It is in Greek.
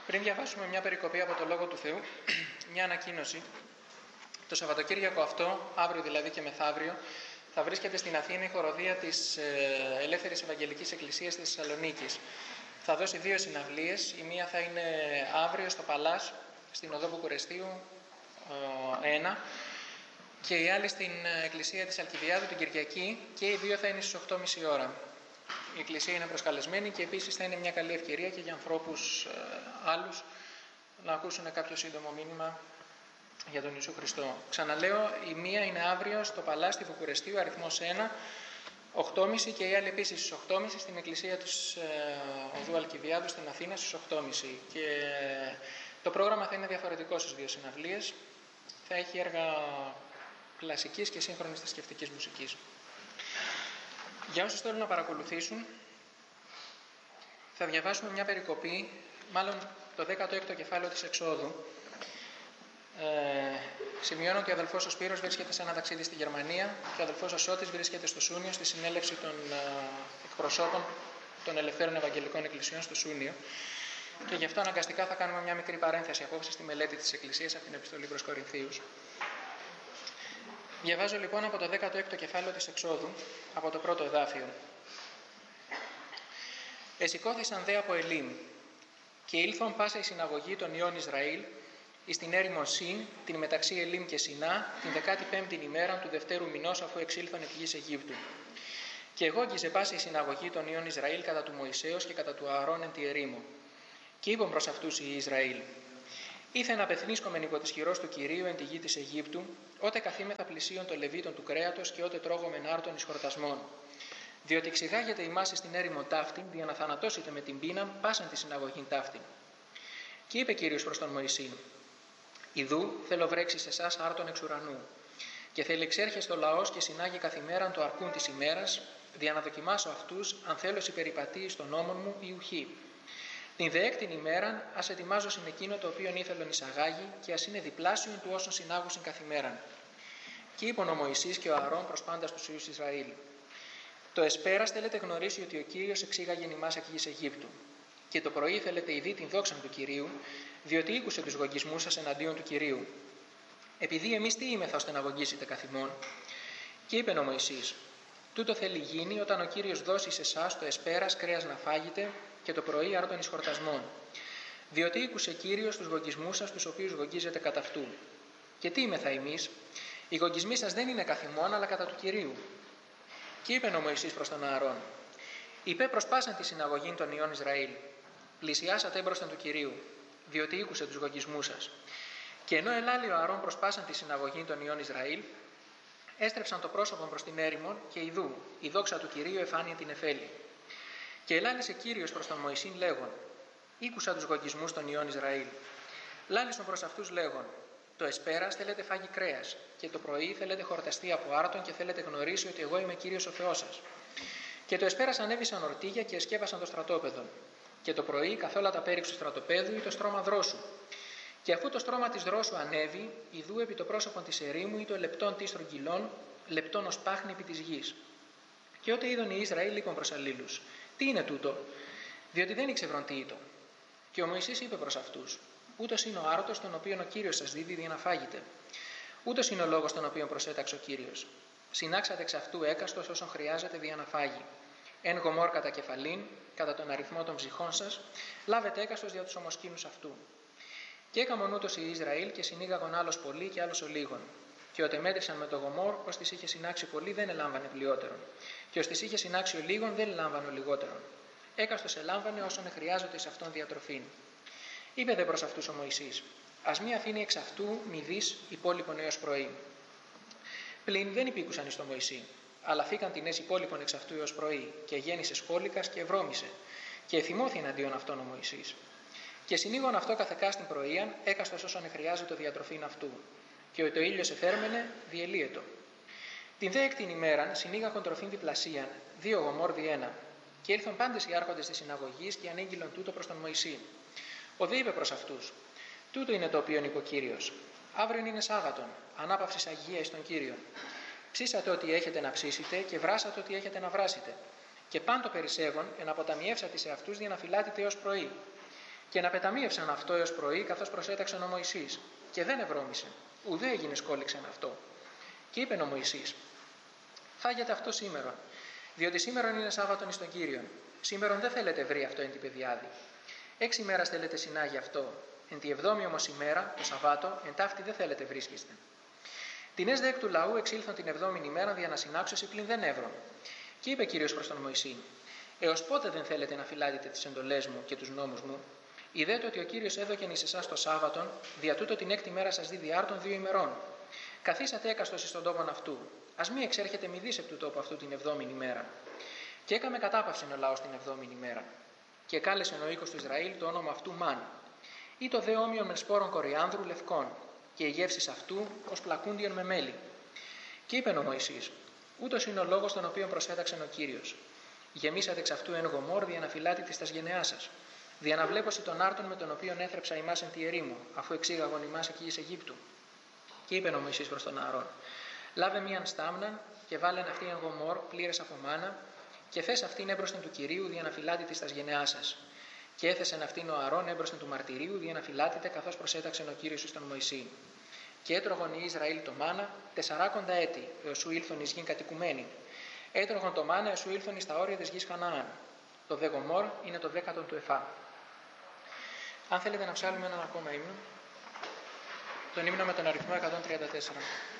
Πριν διαβάσουμε μια περικοπή από το Λόγο του Θεού, μια ανακοίνωση. Το Σαββατοκύριακο αυτό, αύριο δηλαδή και μεθαύριο, θα βρίσκεται στην Αθήνα η χοροδία της Ελεύθερης Ευαγγελικής Εκκλησίας της Θεσσαλονίκης. Θα δώσει δύο συναυλίες. Η μία θα είναι αύριο στο Παλάς, στην οδό Βουκουρεστίου 1, και η άλλη στην Εκκλησία της Αλκιβιάδου την Κυριακή, και οι δύο θα είναι στις 8.30 ώρα. Η Εκκλησία είναι προσκαλεσμένη και επίσης θα είναι μια καλή ευκαιρία και για ανθρώπους άλλους να ακούσουν κάποιο σύντομο μήνυμα για τον Ιησού Χριστό. Ξαναλέω, η μία είναι αύριο στο Παλάς στη Βουκουρεστίου, αριθμός 1, 8.30, και η άλλη επίσης στις 8.30 στην Εκκλησία της οδού Αλκιβιάδου στην Αθήνα στις 8.30. Και το πρόγραμμα θα είναι διαφορετικό στις δύο συναυλίες. Θα έχει έργα κλασικής και σύγχρονης θρησκευτικής μουσικής. Για όσους θέλουν να παρακολουθήσουν, θα διαβάσουμε μια περικοπή, μάλλον το 16ο κεφάλαιο της Εξόδου. Σημειώνω ότι ο αδελφός ο Σπύρος βρίσκεται σε ένα ταξίδι στη Γερμανία και ο αδελφός ο Σώτης βρίσκεται στο Σούνιο στη συνέλευση των εκπροσώπων των Ελευθέρων Ευαγγελικών Εκκλησιών στο Σούνιο, και γι' αυτό αναγκαστικά θα κάνουμε μια μικρή παρένθεση απόψε στη μελέτη της Εκκλησίας από την Επιστολή προς Κορινθίους. Διαβάζω λοιπόν από το 16ο κεφάλαιο της Εξόδου, από το πρώτο εδάφιο. Εσηκώθησαν δε από Ελίμ και ήλθον πάσα η συναγωγή των ιών Ισραήλ εις την έρημον Σιν, την μεταξύ Ελίμ και Σινά, την 15η ημέρα του δευτέρου μηνός, αφού εξήλθον εκ γης Αιγύπτου. Και εγώγγιζε πάσα η συναγωγή των ιών Ισραήλ κατά του Μωυσέως και κατά του Ααρών εν τη ερήμο. Και είπαν προς αυτούς οι Ισραήλ: Ήθεν απεθνίσκομεν υπό της χειρός του Κυρίου εν τη γη της Αιγύπτου, ότε καθήμεθα πλησίον των Λεβίτων του κρέατος και ότε τρώγομεν άρτων εις χορτασμών. Διότι εξηγάγεται ημάς εις την έρημον ταύτην, δια να θανατώσετε με την πείναν πάσαν τη συναγωγήν ταύτην. Και είπε Κύριος προς τον Μωυσήν: Ιδού θέλω βρέξει σε εσάς άρτων εξ ουρανού, και θέλει εξέρχεστο λαός και συνάγει καθημέραν το αρκούν της ημέρας, δια να δοκιμάσω αυτούς, αν θέλος υπερηπατεί στον νόμον μου ή ουχή. Την δε έκτην ημέραν, ας ετοιμάζω συν εκείνο το οποίον ήθελον εισαγάγει, και ας είναι διπλάσιον του όσων συνάγουσιν καθημέραν. Και είπον ο Μωυσής και ο Ααρών προς πάντας τους ιούς Ισραήλ: Το εσπέρας θέλετε γνωρίσει ότι ο Κύριος εξήγαγεν ημάς εκ γης Αιγύπτου. Και το πρωί θέλετε ειδεί την δόξαν του Κυρίου, διότι ήκουσε τους γογγισμούς σας εναντίον του Κυρίου. Επειδή εμείς τι είμεθα ώστε να γογγίσετε καθ' ημών. Και είπε ο Μωυσής: Τούτο θέλει γίνει όταν ο Κύριος δώσει σε εσάς το εσπέρας κρέας να φάγετε και το πρωί άρτων εις χορτασμών. Διότι ήκουσε Κύριος τους γογγισμούς σας, τους οποίους γογγίζετε κατά αυτού. Και τι είμεθα εμείς? Οι γογγισμοί σας δεν είναι καθ' ημών, αλλά κατά του Κυρίου. Και είπε ο Μωυσής προς τον Ααρών: Είπε προσπάσαν τη συναγωγή των ιών Ισραήλ. Πλησιάσατε έμπροσθεν του Κυρίου, διότι ήκουσε τους γογγισμούς σας. Και ενώ ελάλη ο Ααρών προσπάσαν τη συναγωγή των ιών Ισραήλ, έστρεψαν το πρόσωπο προς την έρημον, και ιδού, η δόξα του Κυρίου εφάνει την εφέλη. Και ελάλησε Κύριος προς τον Μωυσήν λέγον: Ήκουσα τους γογγισμούς των ιών Ισραήλ. Λάλησον προς αυτούς λέγον: Το εσπέρας θέλετε φάγει κρέας, και το πρωί θέλετε χορταστεί από άρτον, και θέλετε γνωρίσει ότι εγώ είμαι Κύριος ο Θεός σας. Και το εσπέρας ανέβησαν ορτίγια και εσκέπασαν το στρατόπεδο. Και το πρωί καθόλα τα πέριξ του στρατοπέδου ή το στρώμα δρόσου. Και αφού το στρώμα της δρόσου ανέβη, ιδού επί το πρόσωπον της ερήμου ή το λεπτόν της στρογγυλών, λεπτόν ως πάχνη επί της γης. Και ότε είδον οι Ισραήλ είπαν προς αλλήλους: Τι είναι τούτο? Διότι δεν ήξευρον τι ήτο. Και ο Μωυσής είπε προς αυτούς: Ούτως είναι ο άρτος τον οποίον ο Κύριος σας δίδει για να φάγετε. Ούτως είναι ο λόγος τον οποίον προσέταξε ο Κύριος. Συνάξατε εξ αυτού έκαστος όσον χρειάζεται για να φάγει. Εν γομόρ κατά κεφαλήν, κατά τον αριθμό των ψυχών σας, λάβετε έκαστος για τους ομοσκήνους αυτού. Και έκαμον ούτως οι Ισραήλ και συνήγαγον άλλος πολύ και άλλος ολίγων. Και ότε μέτρησαν με το γομόρ, ως τις είχε συνάξει πολύ δεν ελάμβανε πλειότερον. Και ως τις είχε συνάξει ολίγων δεν ελάμβανε λιγότερον. Έκαστος ελάμβανε όσον χρειάζεται σε αυτόν διατροφήν. Είπε δε προς αυτούς ο Μωυσής: Ας μη αφήνει εξ αυτού μηδείς υπόλοιπον έως πρωί. Πλην δεν υπήκουσαν εις το Μωυσή, αλλά φύγαν την ες υπόλοιπον εξ αυτού έως πρωί, και γέννησε σκόλικας και ευρώμησε, και εθυμώθη εναντίον αυτόν ο Μωυσής. Και συνήγον αυτό καθεκά στην πρωίαν, έκαστος όσον χρειάζεται το διατροφήν αυτού. Και ότι το ήλιος εφέρμενε, διελύετο. Την δε έκτην ημέραν συνήγαγον τροφήν διπλασίαν, 2 γομόρ δι' 1. Και ήλθον πάντες οι άρχοντες της συναγωγής και ανήγγυλον τούτο προς τον Μωυσή. Ο δε είπε προς αυτούς: Τούτο είναι το οποίον είπε ο Κύριος. Αύριον είναι Σάββατον, ανάπαυσης Αγία εις τον Κύριον. Ψήσατε ό,τι έχετε να ψήσετε και βράσατε ό,τι έχετε να βράσετε. Και πάντο περισσεύον εν αποταμιεύσατε σε αυτούς για να φυλάτετε έως πρωί. Και να πεταμίευσαν αυτό έως πρωί, καθώς προσέταξαν ο Μωυσής. Και δεν ευρώμησε, ουδέ έγινε σκόλιξεν αυτό. Και είπεν ο Μωυσής: φάγετε αυτό σήμερα, διότι σήμερον είναι Σάββατον εις τον Κύριον. Σήμερον δεν θέλετε βρει αυτό εν τη πεδιάδη. 6 ημέρας θέλετε συνάγει αυτό. Εν τη 7η όμως ημέρα, το Σαββάτο, εν ταύτη δεν θέλετε βρίσκεστε. Την ες δε εκ του λαού εξήλθον την 7η ημέρα δια να συνάξωση πλην δεν εύρων. Και είπε Κύριος προς τον Μωυσή: έως πότε δεν θέλετε να φυλάτετε τις εντολές μου και τους νόμους μου? Ιδέτε ότι ο Κύριος έδωκεν εις εσάς το Σάββατον, δια τούτο την 6η μέρα σας δίδει άρτων 2 ημερών. Καθίσατε έκαστος εις τον τόπον αυτού. Ας μη εξέρχεται μηδής εκ του τόπου αυτού την 7η ημέρα. Και έκαμε κατάπαυσιν ο λαός την 7η ημέρα. Και κάλεσεν ο οίκος του Ισραήλ το όνομα αυτού Μάν. Ή το δε όμοιον με σπόρων κοριάνδρου λευκών, και οι γεύσεις αυτού ως πλακούντιον με μέλι. Και είπεν ο Μωυσής: ούτως είναι ο λόγος τον οποίο προσέταξεν ο Κύριος. Γεμίσατε εξ αυτού εν γομόρ δια να φυλάτητε τας γενεάς σας. Δια να βλέπωση των άρτων με τον οποίον έθρεψα ημάς εν τη ερήμου, αφού εξήγαγον ημάς εκεί εις Αιγύπτου. Και είπεν ο Μωυσής προς τον Ααρών: λάβε μίαν στάμναν και βάλεν αυτή εν γομόρ πλήρες από μάνα, και θες αυτήν έμπροσθεν του Κυρίου δια να φυλάτητε τας γενεάς σας. Και έθεσεν αυτήν ο Ααρών έμπροσθεν του μαρτυρίου δια να φυλάτητε, καθώς προσέταξεν ο Κύριος εις τον Μωυσή. Και έτρωγον οι Ισραήλ το μάνα 40 έτη, έως σου ήλθον εις γην κατοικουμένη. Έτρωγον το μάνα έως σου ήλθον εις τα όρια της γης Χαναάν. Το δε γομόρ είναι το 10ο του Εφά. Αν θέλετε να ψάλουμε έναν ακόμα ύμνο, τον ύμνο με τον αριθμό 134.